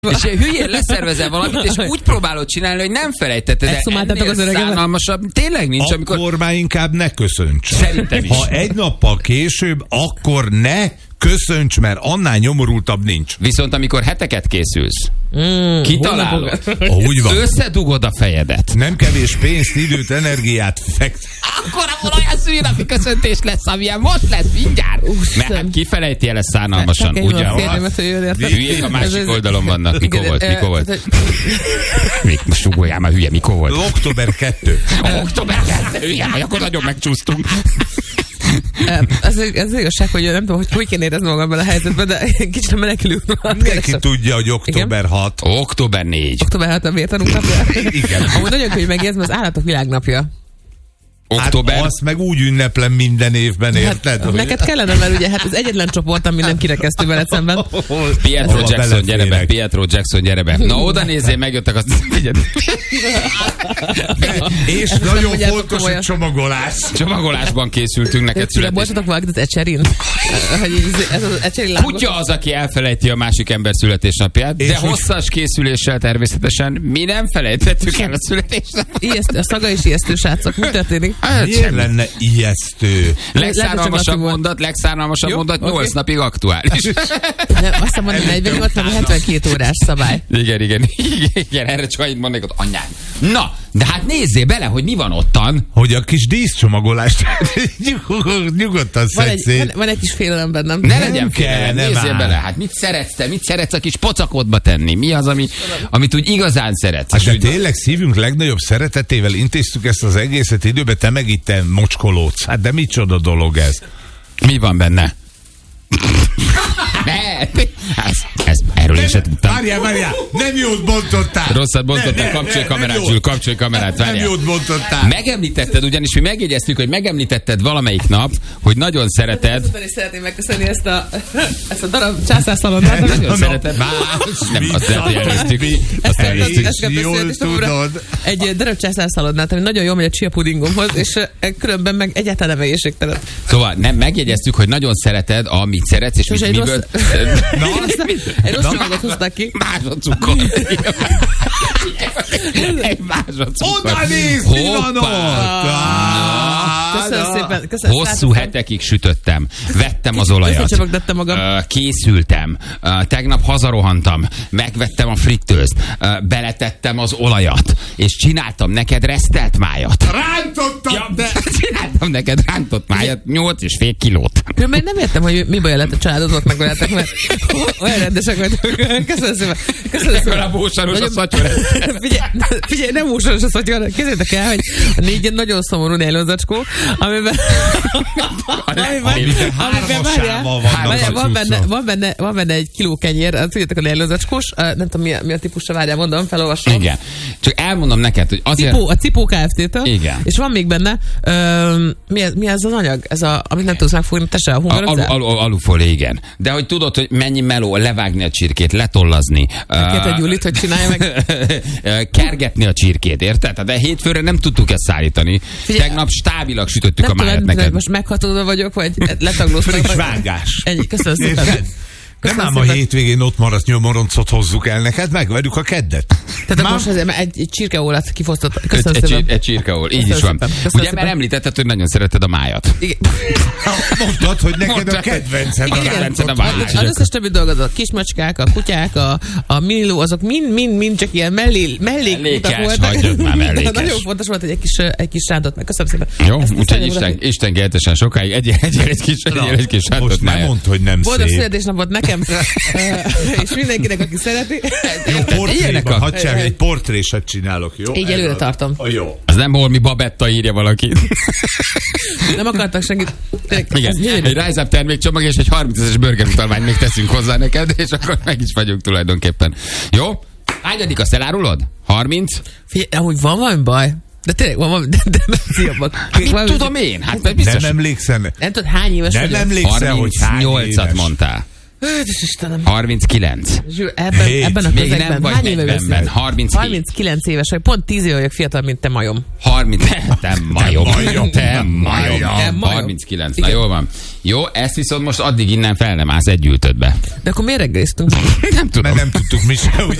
És hülyén leszervezel valamit, és úgy próbálod csinálni, hogy nem felejtetted. Ennél szánalmasabb tényleg nincs, amikor... Akkor már inkább ne köszönts. Szerintem is. Ha egy nappal később, akkor ne köszönts, mert annál nyomorultabb nincs. Viszont amikor heteket készülsz, kitalálod, összedugod a fejedet. Nem kevés pénzt, időt, energiát feksz. Akkor olyan szülinapi köszöntés lesz, amilyen most lesz mindjárt. Mert hát kifelejti el ezt szánalmasan. Ugye? Hülyék a másik oldalon vannak. Mikor volt? Most sugoljál már, hülye, mikor volt? Október 2. Október 2, hülye, vagy akkor nagyon megcsúsztunk. Ez igazság, hogy nem tudom, hogy kéne érezni magamban a helyzetben, de kicsit menekülünk. Mindenki tudja, hogy október 6. Október 4. Október 6 a vértanúk napja. Igen. Amúgy nagyon könnyű megjegyezni, az állatok világnapja. Október. Hát azt meg úgy ünneplem minden évben, érted? Hát, neked kellene, mert ugye hát az egyetlen csoport, ami nem kirekesztő veled szemben. Pietro Jackson, gyere be, Pietro Jackson, gyere be. Na oda nézzél, megjöttek azt. És nagyon fontos a csomagolás. Csomagolásban készültünk neked születés. Bocsatok valakit az Ecserin? Ez az Ecserin lángos. Kutya az, aki elfelejti a másik ember születésnapját, de hosszas készüléssel természetesen mi nem felejtettük el a születésnapját. Ijesztő, a szaga is ijesztő, srácok. Mi történik? Miért lenne ijesztő? Legszánalmasabb mondat 8 napig aktuális. Nem, azt hiszem, hogy 48 vagy 72 órás szabály. Igen, erre csak annyit mondnék, hogy anyám. Na, de hát nézzél bele, hogy mi van ottan. Hogy a kis díszcsomagolást nyugodtan szedsz. Van egy kis félelem bennem. Ne legyen félelem, nézzél bele. Hát mit szeretsz a kis pocakodba tenni? Mi az, amit úgy igazán szeretsz? Hát de tényleg szívünk legnagyobb szeretetével intéztük ezt az egészet időben, te meg itt mocskolódsz. Hát de micsoda dolog ez? Mi van benne? Erről én sem tudtam. Várjál, nem jót bontottál. Rosszat bontottál, kapcsolj kamerát, várjál. Nem jót bontottál. Megemlítetted, ugyanis mi megjegyeztük, hogy megemlítetted valamelyik nap, hogy nagyon szereted. Én szeretném megköszönni ezt a darab császárszalonnát. Nagyon szereted. Nem, azt elnéztük. Jól tudod. Egy darab császárszalonnát, ami nagyon jól megy a chia pudingomhoz, és különben meg egyáltalán nem egészségtelen. Szóval nem megjegyeztük, hogy nagyon szereted, amit szeretsz, és miből... Egy rossz csomagot hozták ki. Másodcukor. Egy másodcukor. Oda nézd, mi van ott! Köszönöm szépen. Hosszú hetekig sütöttem. Vettem az olajat. Készültem. Tegnap hazarohantam. Megvettem a frittőzt. Beletettem az olajat. És csináltam neked resztelt májat. Rántottam! Csináltam neked rántott májat. 8,5 kilót. Különben nem értem, hogy mi baj lett a családodnak megöleltek, mert olyan rendesek vagytok. Köszönöm szépen. A búsaros a szatyor. Figyelj, nem búsaros a szatyor. Képzeljétek el, hogy a 4 nagyon szomorú nejlonzacskó, amiben van benne egy kiló kenyér, tudjátok a nejlonzacskós, nem tudom mi a típusra, várjál, mondom, felolvasom. Igen. Csak elmondom neked, hogy azért... A Cipó Kft-től. Igen. És van még benne, mi ez az anyag? Ez amit nem tudsz megfogni, te se a hungarocál? Alufolie, igen. De hogy tudod, hogy mennyi meló, levágni a csirkét, letollazni. Kérted Gyulit, hogy csinálja meg. Kergetni a csirkét, érted? De hétfőre nem tudtuk ezt szállítani. Figyelj, tegnap stábilag sütöttük a májat neked. Nem most meghatódva vagyok, vagy letaglóztam. Friss vágás. Köszönöm szépen. Nem ám a hétvégén ott maradt nyomoroncot hozzuk el neked, megverjük a keddet. Tehát most azért egy csirkeólat kifosztott. Köszönöm szépen. Egy csirkeól, így is van. Ugye, mert említetted, hogy nagyon szereted a májat. Igen. Mondtad, hogy neked a kedvenced a májat. Az összes többi dolgot, a kismacskák, a kutyák, a miniló, azok mind csak ilyen mellékutak voltak. Hagyjad már mellékes. Nagyon fontos volt, hogy egy kis rántott meg. Köszönöm szépen. Jó, úgyhogy Isten keltesen sokáig egy kis rántott májat. Most nem mondd, hogy nem szép. Boldog születésnapot nekem, és mindenkinek, aki szereti. Egy portréset csinálok, jó? Így előre tartom. Jó. Az nem Holmi Babetta, írja valaki. Nem akartak senkit. Igen, egy Rise Up termékcsomag és egy 30-es burgerutalványt még teszünk hozzá neked, és akkor meg is vagyunk tulajdonképpen. Jó? Hányadikast elárulod? 30? Figyelj, ahogy van valami baj. De tényleg van, de mit tudom én? Hát biztos. Nem emlékszem. Nem tudod, hány éves Nem emlékszem, hogy hány éves. 38-at mondtál. Istenem. 39. Ebben a közegben hány éve beszélsz? 39 éves vagy, pont 10 éve vagyok fiatal, mint te majom. 30. Te majom. 39. Na jól van. Jó, ezt viszont most addig innen fel nem állsz, egy ültöd be. De akkor miért reggeliztünk? Nem tudom. Mert nem tudtuk mi sem.